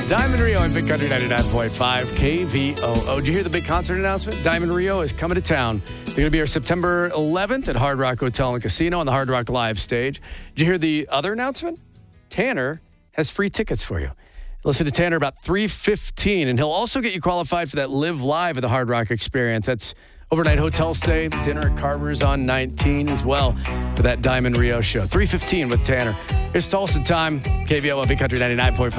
Diamond Rio and Big Country 99.5 KVOO. Did you hear the big concert announcement? Diamond Rio is coming to town. They're going to be here September 11th at Hard Rock Hotel and Casino on the Hard Rock Live stage. Did you hear the other announcement? Tanner has free tickets for you. Listen to Tanner about 3:15, and he'll also get you qualified for that Live Live at the Hard Rock Experience. That's overnight hotel stay, dinner at Carver's on 19 as well for that Diamond Rio show. 3:15 with Tanner. Here's Tulsa time. KVOO Big Country 99.5.